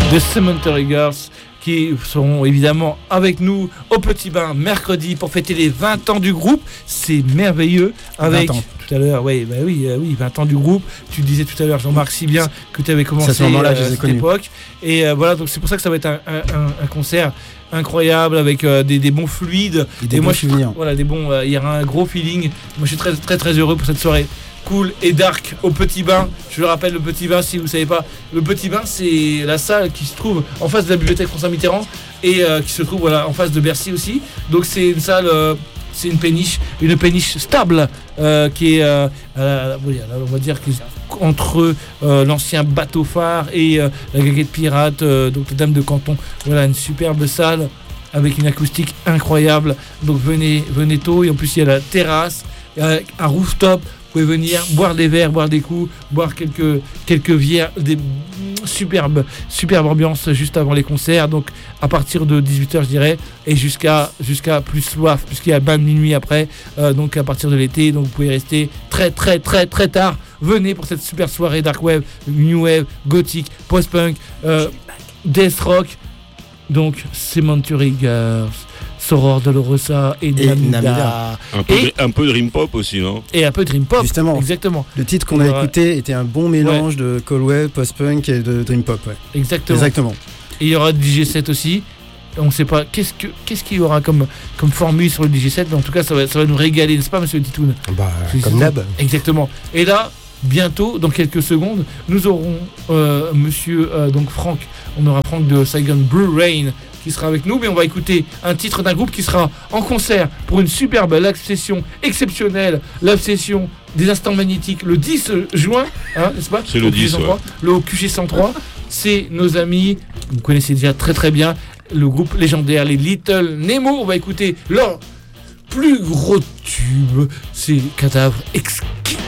de Cemetery Girls qui seront évidemment avec nous au Petit Bain mercredi pour fêter les 20 ans du groupe. C'est merveilleux. Avec 20 ans. Tout à l'heure, oui, 20 ans du groupe. Tu disais tout à l'heure, Jean-Marc, si bien que tu avais commencé à ce moment-là, je les ai cette connus. époque. Et voilà, donc c'est pour ça que ça va être un concert incroyable avec des bons fluides. Et des bons souvenirs. Voilà, il y aura un gros feeling. Moi, je suis très, très, très heureux pour cette soirée cool et dark au Petit Bain. Je le rappelle, le Petit Bain, si vous ne savez pas, le Petit Bain, c'est la salle qui se trouve en face de la bibliothèque François Mitterrand et qui se trouve en face de Bercy aussi. Donc c'est une salle, c'est une péniche stable qui est, on va dire, entre l'ancien bateau phare et la guinguette pirate, donc la Dame de Canton. Voilà, une superbe salle avec une acoustique incroyable. Donc venez tôt, et en plus il y a la terrasse, un rooftop. Vous pouvez venir boire des verres, boire des coups, boire quelques bières, des superbe ambiance juste avant les concerts. Donc à partir de 18h je dirais, et jusqu'à plus soif, puisqu'il y a bain de minuit après, donc à partir de l'été. Donc vous pouvez rester très très très très tard. Venez pour cette super soirée dark wave, new wave, gothique, post-punk, death rock. Donc Cemetery Girls, Soror Dolorosa et Namida. Un peu Dream Pop aussi, non? Et un peu Dream Pop. Justement. Exactement. Le titre qu'on a écouté était un bon mélange de cold wave, post-punk et de Dream Pop. Ouais. Exactement. Et il y aura le DJ7 aussi. On ne sait pas qu'est-ce qu'il y aura comme formule sur le DJ7, mais en tout cas ça va nous régaler, n'est-ce pas, monsieur Titoun? Comme d'hab. Exactement. Et là, bientôt, dans quelques secondes, nous aurons monsieur donc Franck. On aura Franck de Saigon Blue Rain qui sera avec nous, mais on va écouter un titre d'un groupe qui sera en concert pour une superbe live session exceptionnelle, live session des Instants Magnétiques le 10 juin, n'est-ce pas? C'est le 10, le QG 103. C'est nos amis, vous connaissez déjà très très bien, le groupe légendaire, les Little Nemo. On va écouter leur plus gros tube, c'est Cadavre exquis.